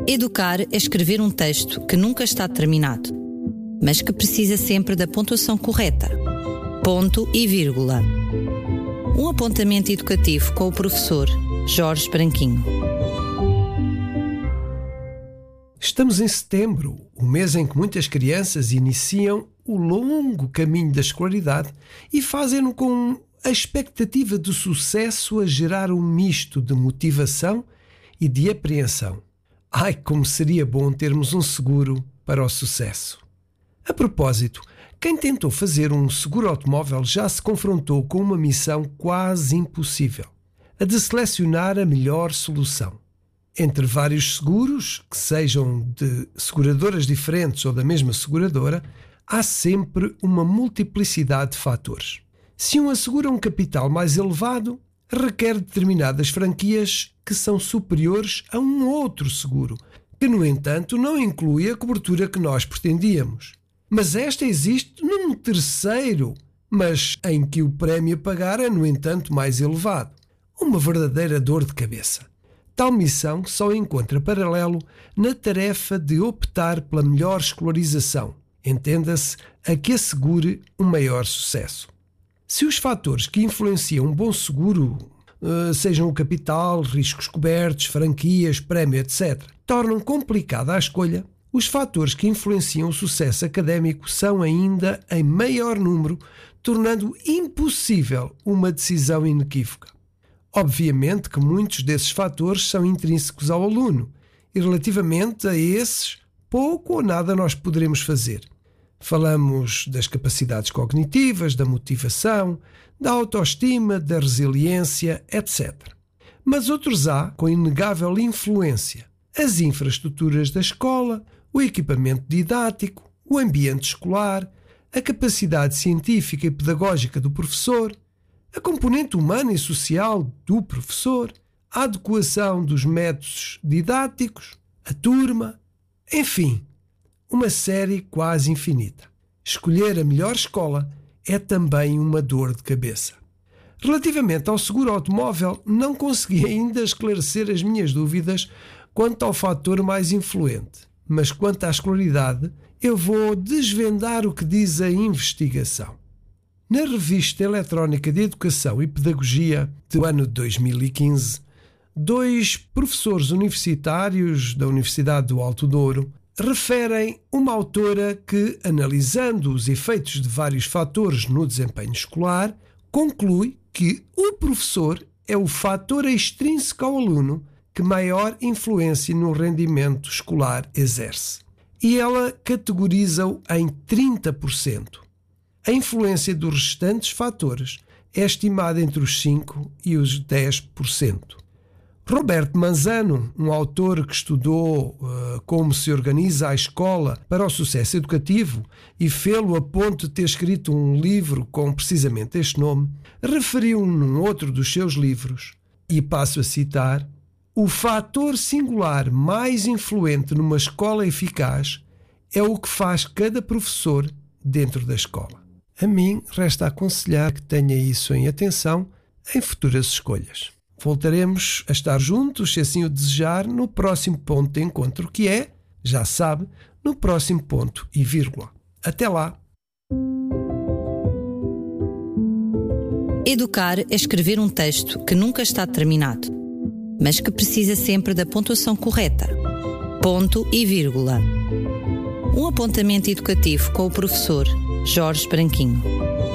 Educar é escrever um texto que nunca está terminado, mas que precisa sempre da pontuação correta. Ponto e vírgula. Um apontamento educativo com o professor Jorge Branquinho. Estamos em setembro, o mês em que muitas crianças iniciam o longo caminho da escolaridade e fazem-no com a expectativa de sucesso a gerar um misto de motivação e de apreensão. Ai, como seria bom termos um seguro para o sucesso. A propósito, quem tentou fazer um seguro automóvel já se confrontou com uma missão quase impossível, a de selecionar a melhor solução. Entre vários seguros, que sejam de seguradoras diferentes ou da mesma seguradora, há sempre uma multiplicidade de fatores. Se um assegura um capital mais elevado, requer determinadas franquias que são superiores a um outro seguro, que, no entanto, não inclui a cobertura que nós pretendíamos. Mas esta existe num terceiro, mas em que o prémio a pagar é, no entanto, mais elevado. Uma verdadeira dor de cabeça. Tal missão só encontra paralelo na tarefa de optar pela melhor escolarização, entenda-se, a que assegure um maior sucesso. Se os fatores que influenciam um bom seguro, sejam o capital, riscos cobertos, franquias, prémio, etc., tornam complicada a escolha, os fatores que influenciam o sucesso académico são ainda em maior número, tornando impossível uma decisão inequívoca. Obviamente que muitos desses fatores são intrínsecos ao aluno e, relativamente a esses, pouco ou nada nós poderemos fazer. Falamos das capacidades cognitivas, da motivação, da autoestima, da resiliência, etc. Mas outros há com inegável influência. As infraestruturas da escola, o equipamento didático, o ambiente escolar, a capacidade científica e pedagógica do professor, a componente humana e social do professor, a adequação dos métodos didáticos, a turma, enfim, uma série quase infinita. Escolher a melhor escola é também uma dor de cabeça. Relativamente ao seguro automóvel, não consegui ainda esclarecer as minhas dúvidas quanto ao fator mais influente, mas quanto à escolaridade, eu vou desvendar o que diz a investigação. Na Revista Eletrónica de Educação e Pedagogia do ano de 2015, 2 professores universitários da Universidade do Alto Douro referem uma autora que, analisando os efeitos de vários fatores no desempenho escolar, conclui que o professor é o fator extrínseco ao aluno que maior influência no rendimento escolar exerce. E ela categoriza-o em 30%. A influência dos restantes fatores é estimada entre os 5% e os 10%. Roberto Manzano, um autor que estudou como se organiza a escola para o sucesso educativo e fê-lo a ponto de ter escrito um livro com precisamente este nome, referiu num outro dos seus livros, e passo a citar, o fator singular mais influente numa escola eficaz é o que faz cada professor dentro da escola. A mim resta aconselhar que tenha isso em atenção em futuras escolhas. Voltaremos a estar juntos, se assim o desejar, no próximo ponto de encontro, que é, já sabe, no próximo ponto e vírgula. Até lá! Educar é escrever um texto que nunca está terminado, mas que precisa sempre da pontuação correta. Ponto e vírgula. Um apontamento educativo com o professor Jorge Branquinho.